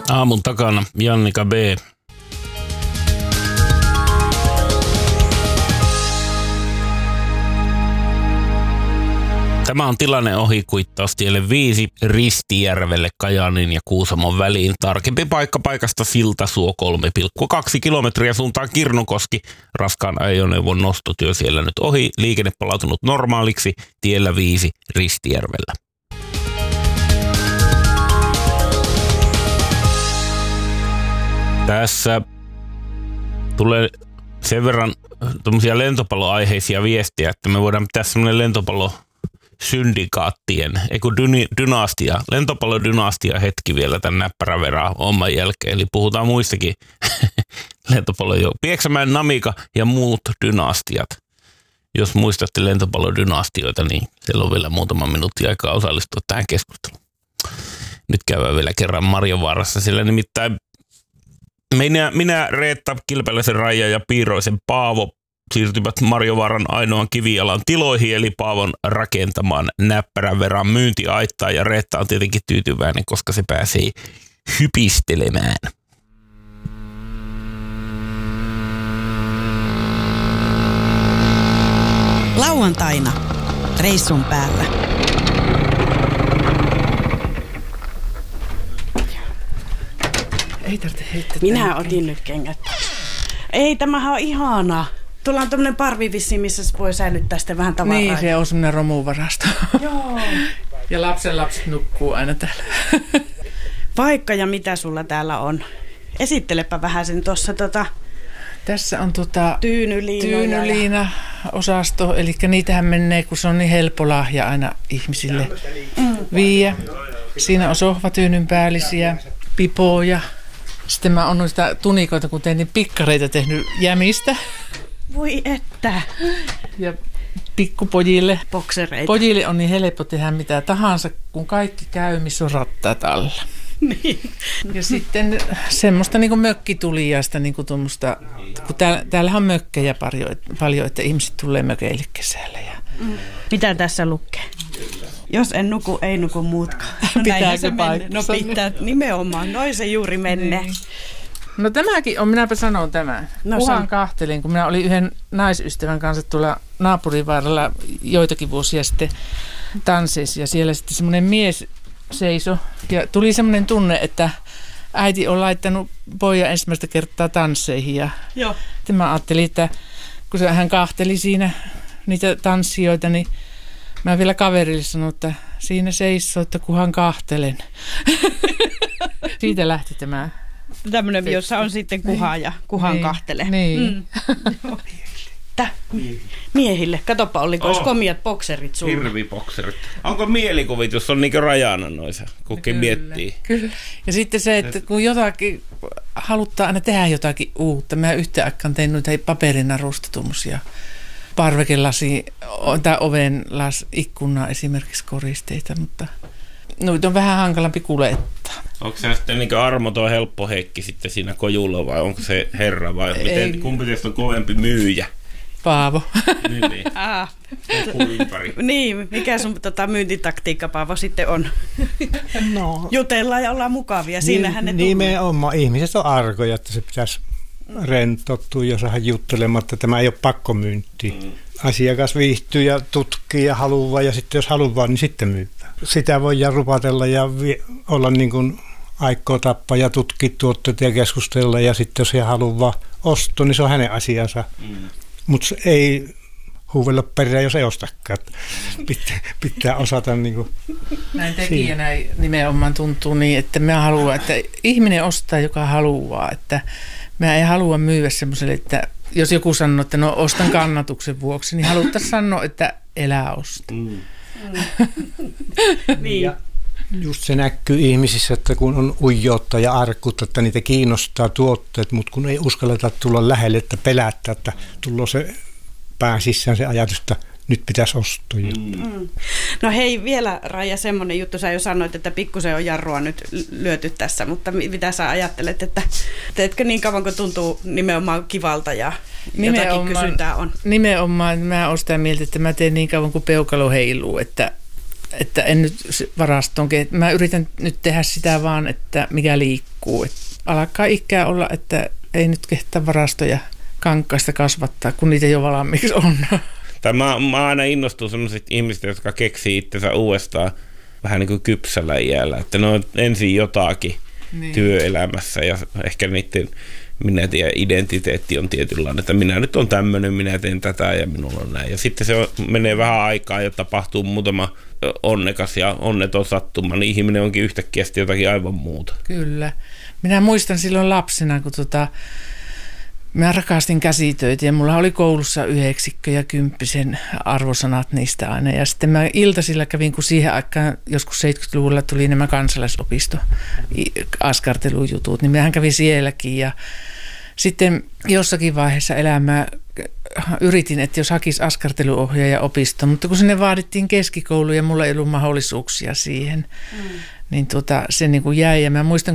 Aamun takana Jannika B. Tämä on tilanne ohikuittaustielle 5 Ristijärvelle Kajaanin ja Kuusamon väliin. Tarkempi paikka paikasta Siltasuo 3,2 kilometriä suuntaan Kirnukoski. Raskaan ajoneuvon nostotyö siellä nyt ohi. Liikenne palautunut normaaliksi tiellä 5 Ristijärvellä. Tässä tulee sen verran lentopalloaiheisia viestejä, että me voidaan pitää semmoinen lentopallosyndikaattien, dynastia, lentopallodynastia hetki vielä tämän näppäräverään oman jälkeen. Eli puhutaan muistakin lentopalloja. Pieksämäen Namika ja muut dynastiat. Jos muistatte lentopallodynastioita, niin siellä on vielä muutama minuutti aikaa osallistua tähän keskusteluun. Nyt käydään vielä kerran Marjovaarassa, sillä nimittäin minä Reetta, Kilpeläisen Raija ja Piiroisen Paavo siirtyvät Marjovaaran ainoan kivijalan tiloihin, eli Paavon rakentamaan näppäräveran myyntiaittaa, ja Reetta on tietenkin tyytyväinen, koska se pääsee hypistelemään. Lauantaina reissun päällä. Ei tarvitse heittää. Minä otin nyt kengät. Ei, tämähän on ihana. Tuolla on tämmöinen parvi vissiin, missä voi säilyttää sitten vähän tavaraa. Niin, se on semmoinen romuvarasto. Joo. Ja lapset nukkuu aina täällä. Vaikka ja mitä sulla täällä on? Esittelepä vähän sen tuossa Tässä on tyynyliina-osasto. eli niitähän menee, kun se on niin helppo lahja aina ihmisille viiä. Siinä on sohvatyynyn päällisiä, pipoja. Sitten mä oon noista tunikoita, kun tein, niin pikkareita tehnyt jämistä. Voi että. Ja pikkupojille. Boksereita. Pojille on niin helppo tehdä mitä tahansa, kun kaikki käy, missä on rattaat alla. Niin. Ja sitten semmoista niin kuin mökkituliaista, niin kuin tuommoista, kun täällähän on mökkejä paljon, että ihmiset tulee mökeille kesällä. Mitä tässä lukee? Jos en nuku, ei nuku muutkaan. Pitääkö paikkansa? No pitää nimenomaan, noin se juuri menee. Niin. No tämäkin on, minäpä sanon tämän. Kuhan kahtelin, kun minä olin yhden naisystävän kanssa tuolla naapurivaaralla joitakin vuosia sitten tansseissa. Ja siellä sitten semmoinen mies seiso ja tuli semmoinen tunne, että äiti on laittanut pojan ensimmäistä kertaa tansseihin. Ja mä ajattelin, että kun hän kahteli siinä niitä tanssijoita, niin mä vielä kaverille sanoin, että siinä seisoo, että kunhan kahtelen. Siitä lähti tämä. Tämmöinen, jossa on sitten kuha ja kuhan kahtele. Niin. Miehille. Katoppa, oliko olisi komiat bokserit sulla? Hirvibokserit. Onko mielikuvit, jos on niinku rajana noissa, kukin miettii? Kyllä. Ja sitten se, että kun jotakin haluttaa aina tehdä jotakin uutta. Mä yhtä aikaan tein noita paperinarusta tuommoisia parvekelasi tai ovenlas ikkunaa esimerkiksi koristeita, mutta noita on vähän hankalampi kuljettaa. Onko se sitten niin armoton helppo Heikki sitten siinä kojulla vai onko se herra vai kumpi teistä on kovempi myyjä? Paavo. Niin. Niin, mikä sun myyntitaktiikka, Paavo, sitten on? No. Jutellaan ja ollaan mukavia. Siinähän ne nimenomaan. Ihmiset on arkoja, että se pitäisi rentoutua ja saada juttelematta. Tämä ei ole pakkomyyntiä. Asiakas viihtyy ja tutkii ja haluaa ja sitten jos haluaa, niin sitten myypää. Sitä voidaan rupatella ja olla niin kuin aikoo tappaa ja tutkia tuotteita ja keskustella ja sitten jos he haluaa ostaa, niin se on hänen asiansa. Mutta ei huuvella perään, jos ei ostakaan. Pitää osata niin kuin. Näin tekijänä nimenomaan tuntuu niin, että mä haluan, että ihminen ostaa, joka haluaa. Että mä en halua myydä semmoiselle, että jos joku sanoo, että no ostan kannatuksen vuoksi, niin haluttaisiin sanoa, että elää osta. Niin. Just se näkyy ihmisissä, että kun on ujoutta ja arkkuutta, että niitä kiinnostaa tuotteet, mutta kun ei uskalleta tulla lähelle, että pelättää, että tullaan se pää sisään se ajatus, että nyt pitäisi ostaa. No hei, vielä Raija, semmoinen juttu, sä jo sanoit, että pikkusen on jarrua nyt lyöty tässä, mutta mitä sä ajattelet, että teetkö niin kauan, kun tuntuu nimenomaan kivalta ja jotakin kysyntää on? Nimenomaan, mä oon sitä mieltä, että mä teen niin kauan, kun peukalo heiluu, että että en nyt varastoon. Mä yritän nyt tehdä sitä vaan, että mikä liikkuu. Et alkaa ikää olla, että ei nyt kehtaa varastoja kankaista kasvattaa, kun niitä jo valmiiksi on. Mä aina innostun sellaisista ihmisistä, jotka keksii itsensä uudestaan vähän niin kuin kypsällä iällä, että ne on ensin jotakin työelämässä ja ehkä niiden identiteetti on tietynlainen, että minä nyt on tämmöinen, minä teen tätä ja minulla on näin. Ja sitten menee vähän aikaa ja tapahtuu muutama onnekas ja onneton sattuma, niin ihminen onkin yhtäkkiä sitten jotakin aivan muuta. Kyllä. Minä muistan silloin lapsena, kun mä rakastin käsitöitä ja mulla oli koulussa 9 ja 10 arvosanat niistä aina. Ja sitten mä iltasilla kävin, kun siihen aikaan joskus 70-luvulla tuli nämä kansalaisopisto askartelujutut, niin mähän kävin sielläkin. Ja sitten jossakin vaiheessa elämää yritin, että jos hakisi askarteluohjaaja opisto, mutta kun sinne vaadittiin keskikoulu ja mulla ei ollut mahdollisuuksia siihen, niin se niin kuin jäi. Ja mä muistan,